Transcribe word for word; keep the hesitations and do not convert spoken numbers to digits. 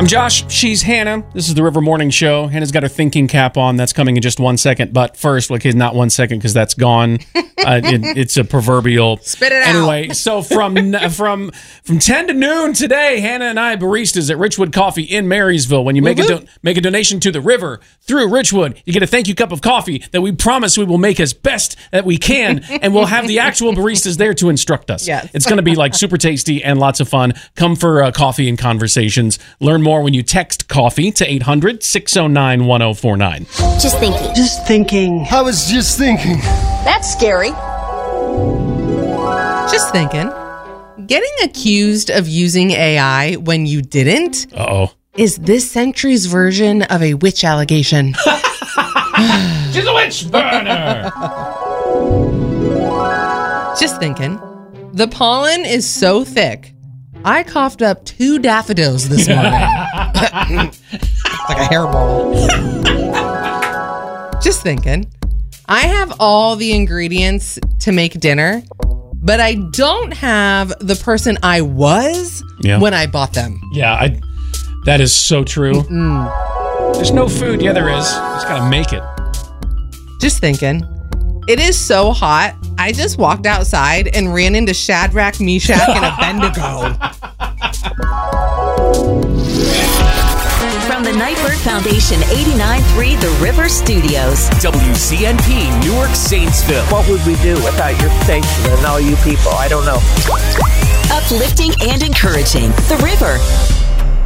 I'm Josh. She's Hannah. This is the River Morning Show. Hannah's got her thinking cap on. That's coming in just one second. But first, okay, not one second because that's gone. Uh, it, it's a proverbial. Spit it anyway, out. Anyway, so from from from ten to noon today, Hannah and I baristas at Richwood Coffee in Marysville. When you make a do- make a donation to the river through Richwood, you get a thank you cup of coffee that we promise we will make as best that we can, and we'll have the actual baristas there to instruct us. Yes. It's going to be like super tasty and lots of fun. Come for uh, coffee and conversations. Learn more when you text coffee to eight hundred, six oh nine, one oh four nine. Just thinking. Just thinking. I was just thinking. That's scary. Just thinking. Getting accused of using A I when you didn't Uh-oh. is this century's version of a witch allegation. She's a witch burner. Just thinking. The pollen is so thick, I coughed up two daffodils this morning. Like a hairball. Just thinking. I have all the ingredients to make dinner, but I don't have the person I was Yeah. when I bought them. Yeah, I, that is so true. Mm. There's no food. Yeah, there is. Just got to make it. Just thinking. It is so hot. I just walked outside and ran into Shadrach, Meshach, and Abednego. From the Nightbird Foundation eighty-nine point three The River Studios. W C N P, Newark, Saintsville. What would we do without your station and all you people? I don't know. Uplifting and encouraging. The River.